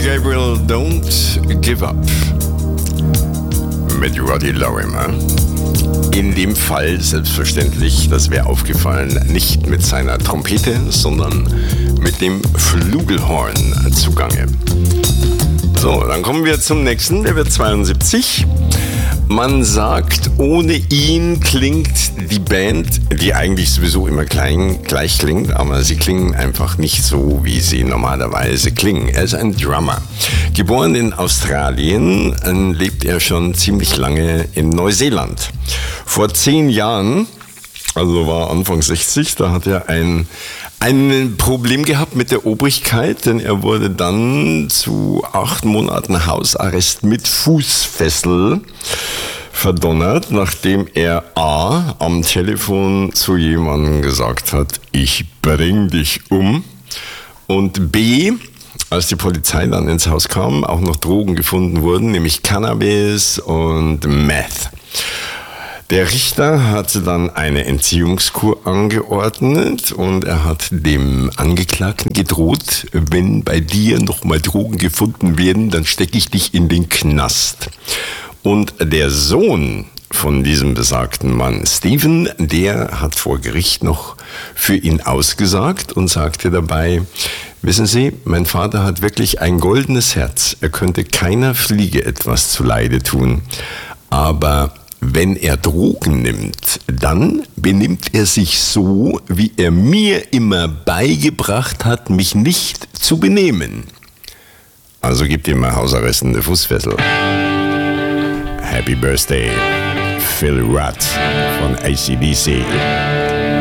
Gabriel, Don't Give Up mit Roddy Lorimer. In dem Fall selbstverständlich, das wäre aufgefallen, nicht mit seiner Trompete, sondern mit dem Flugelhorn zugange. So, dann kommen wir zum nächsten, der wird 72. Man sagt, ohne ihn klingt die Band, die eigentlich sowieso immer gleich klingt, aber sie klingen einfach nicht so, wie sie normalerweise klingen. Er ist ein Drummer. Geboren in Australien, lebt er schon ziemlich lange in Neuseeland. Vor 10 Jahren, also war Anfang 60, da hat er ein Problem gehabt mit der Obrigkeit, denn er wurde dann zu 8 Monaten Hausarrest mit Fußfessel verdonnert, nachdem er A. am Telefon zu jemandem gesagt hat, ich bring dich um, und B. als die Polizei dann ins Haus kam, auch noch Drogen gefunden wurden, nämlich Cannabis und Meth. Der Richter hatte dann eine Entziehungskur angeordnet und er hat dem Angeklagten gedroht, wenn bei dir nochmal Drogen gefunden werden, dann stecke ich dich in den Knast. Und der Sohn von diesem besagten Mann, Stephen, der hat vor Gericht noch für ihn ausgesagt und sagte dabei, wissen Sie, mein Vater hat wirklich ein goldenes Herz. Er könnte keiner Fliege etwas zuleide tun. Aber wenn er Drogen nimmt, dann benimmt er sich so, wie er mir immer beigebracht hat, mich nicht zu benehmen. Also gibt ihm mal Hausarrest in der Fußfessel. Happy Birthday, Phil Rudd von AC/DC.